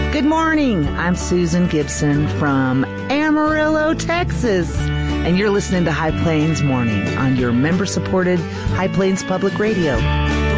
Good morning. I'm Susan Gibson from Amarillo, Texas, and you're listening to High Plains Morning on your member-supported High Plains Public Radio.